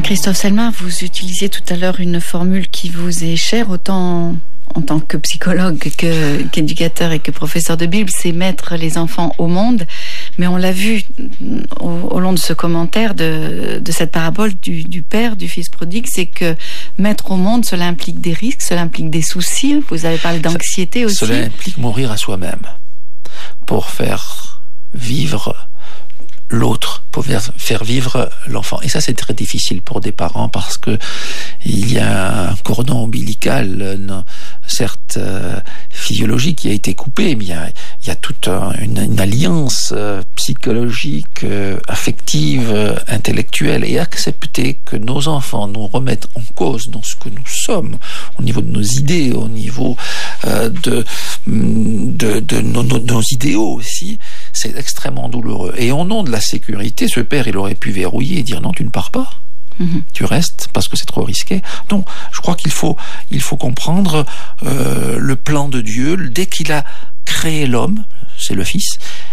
Christophe Selma, vous utilisiez tout à l'heure une formule qui vous est chère, autant en tant que psychologue qu'éducateur et que professeur de Bible, c'est mettre les enfants au monde. Mais on l'a vu au long de ce commentaire de cette parabole du père, du fils prodigue, c'est que mettre au monde, cela implique des risques, cela implique des soucis. Vous avez parlé d'anxiété aussi. Cela implique mourir à soi-même pour faire vivre l'autre, pour faire vivre l'enfant. Et ça, c'est très difficile pour des parents parce que il y a un cordon ombilical, certes physiologique, qui a été coupé, mais il y a toute une alliance psychologique, affective, intellectuelle, et accepter que nos enfants nous remettent en cause dans ce que nous sommes, au niveau de nos idées, au niveau de nos idéaux aussi, c'est extrêmement douloureux. Et au nom de la sécurité, ce père, il aurait pu verrouiller et dire non, tu ne pars pas. Tu restes parce que c'est trop risqué. Donc, je crois qu'il faut comprendre le plan de Dieu. Dès qu'il a créé l'homme, c'est le Fils,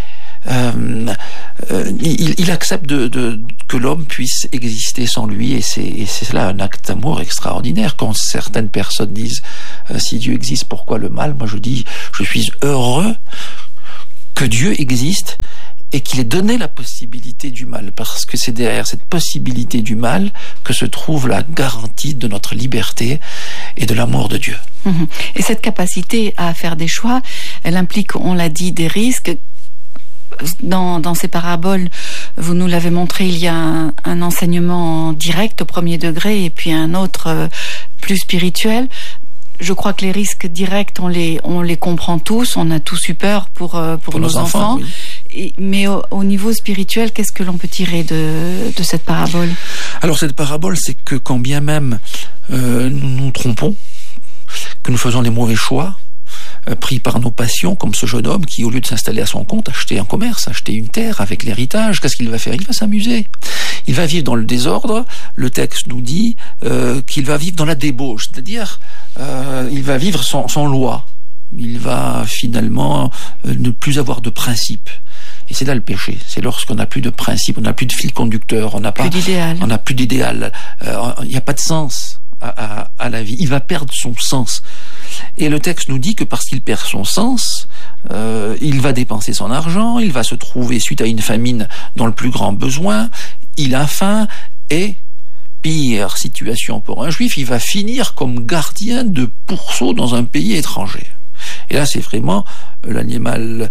il accepte que l'homme puisse exister sans lui, et c'est là un acte d'amour extraordinaire. Quand certaines personnes disent si Dieu existe, pourquoi le mal? Moi, je dis, je suis heureux que Dieu existe et qu'il ait donné la possibilité du mal, parce que c'est derrière cette possibilité du mal que se trouve la garantie de notre liberté et de l'amour de Dieu. Et cette capacité à faire des choix, elle implique, on l'a dit, des risques. Dans ces paraboles, vous nous l'avez montré, il y a un enseignement direct au premier degré et puis un autre plus spirituel. Je crois que les risques directs, on les comprend tous, on a tous eu peur pour nos enfants. Oui. Mais au niveau spirituel, qu'est-ce que l'on peut tirer de cette parabole? Alors cette parabole, c'est que quand bien même nous nous trompons, que nous faisons les mauvais choix, pris par nos passions, comme ce jeune homme qui, au lieu de s'installer à son compte, acheter un commerce, acheter une terre avec l'héritage, qu'est-ce qu'il va faire? Il va s'amuser. Il va vivre dans le désordre. Le texte nous dit qu'il va vivre dans la débauche, c'est-à-dire il va vivre sans loi. Il va finalement ne plus avoir de principe. Et c'est là le péché. C'est lorsqu'on n'a plus de principe, on n'a plus de fil conducteur, on n'a plus d'idéal. Il n'y a pas de sens à la vie. Il va perdre son sens. Et le texte nous dit que parce qu'il perd son sens, il va dépenser son argent, il va se trouver suite à une famine dans le plus grand besoin, il a faim, et pire situation pour un juif, il va finir comme gardien de pourceaux dans un pays étranger. Et là, c'est vraiment l'animal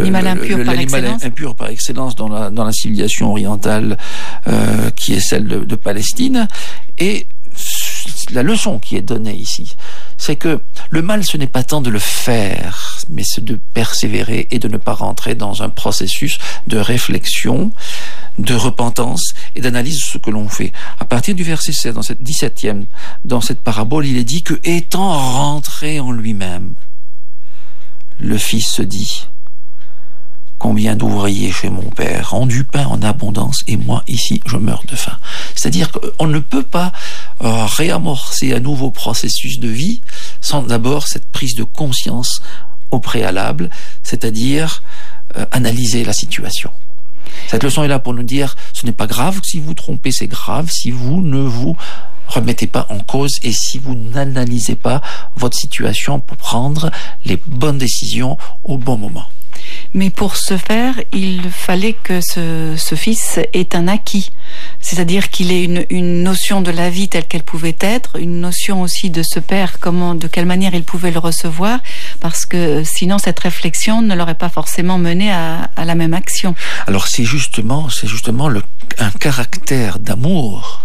impur par excellence dans la civilisation orientale qui est celle de Palestine. Et la leçon qui est donnée ici, c'est que le mal, ce n'est pas tant de le faire, mais c'est de persévérer et de ne pas rentrer dans un processus de réflexion, de repentance et d'analyse de ce que l'on fait. À partir du verset 16, dans cette 17e, dans cette parabole, il est dit que, étant rentré en lui-même, le fils se dit: combien d'ouvriers chez mon père ont du pain en abondance et moi ici je meurs de faim. C'est-à-dire qu'on ne peut pas réamorcer un nouveau processus de vie sans d'abord cette prise de conscience au préalable, c'est-à-dire analyser la situation. Cette leçon est là pour nous dire, ce n'est pas grave si vous vous trompez, c'est grave si vous ne vous remettez pas en cause et si vous n'analysez pas votre situation pour prendre les bonnes décisions au bon moment. Mais pour ce faire, il fallait que ce fils ait un acquis, c'est-à-dire qu'il ait une notion de la vie telle qu'elle pouvait être, une notion aussi de ce père, de quelle manière il pouvait le recevoir, parce que sinon cette réflexion ne l'aurait pas forcément mené à la même action. Alors c'est justement un caractère d'amour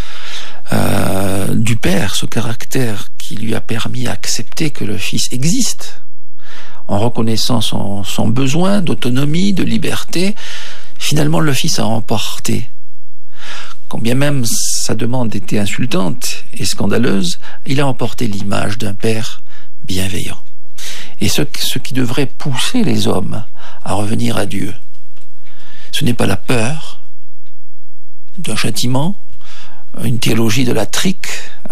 du père, ce caractère qui lui a permis d'accepter que le fils existe, en reconnaissant son besoin d'autonomie, de liberté. Finalement, le fils a emporté. Quand bien même sa demande était insultante et scandaleuse, il a emporté l'image d'un père bienveillant. Et ce qui devrait pousser les hommes à revenir à Dieu, ce n'est pas la peur d'un châtiment, une théologie de la trique,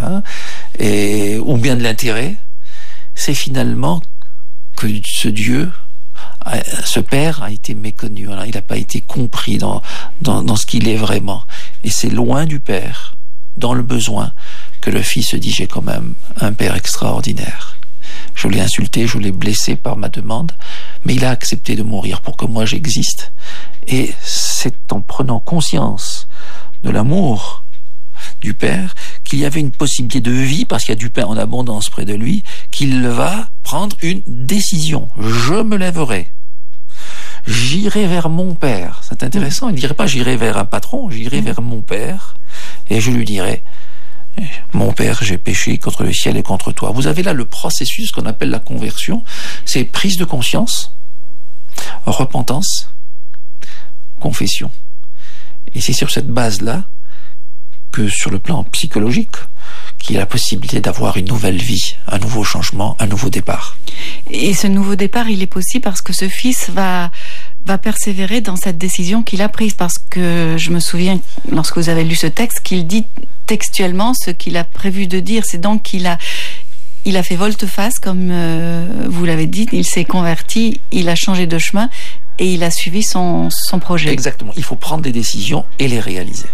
ou bien de l'intérêt, c'est finalement que ce Dieu, ce Père a été méconnu, il n'a pas été compris dans ce qu'il est vraiment. Et c'est loin du Père dans le besoin, que le fils se dit, j'ai quand même un père extraordinaire. Je l'ai insulté, je l'ai blessé par ma demande, mais il a accepté de mourir pour que moi j'existe. Et c'est en prenant conscience de l'amour du père, qu'il y avait une possibilité de vie, parce qu'il y a du pain en abondance près de lui, qu'il va prendre une décision. Je me lèverai. J'irai vers mon père. C'est intéressant. Il ne dirait pas j'irai vers un patron, j'irai vers mon père et je lui dirai, mon père, j'ai péché contre le ciel et contre toi. Vous avez là le processus qu'on appelle la conversion. C'est prise de conscience, repentance, confession. Et c'est sur cette base-là que sur le plan psychologique, qu'il y a la possibilité d'avoir une nouvelle vie, un nouveau changement, un nouveau départ. Et ce nouveau départ, il est possible parce que ce fils va persévérer dans cette décision qu'il a prise. Parce que je me souviens, lorsque vous avez lu ce texte, qu'il dit textuellement ce qu'il a prévu de dire. C'est donc qu'il a fait volte-face, comme vous l'avez dit, il s'est converti, il a changé de chemin et il a suivi son projet. Exactement, il faut prendre des décisions et les réaliser.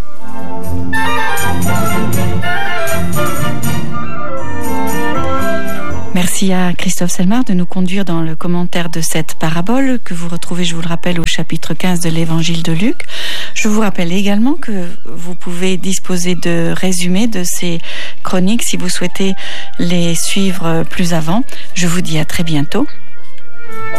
Merci à Christophe Selmar de nous conduire dans le commentaire de cette parabole que vous retrouvez, je vous le rappelle, au chapitre 15 de l'évangile de Luc. Je vous rappelle également que vous pouvez disposer de résumés de ces chroniques si vous souhaitez les suivre plus avant. Je vous dis à très bientôt.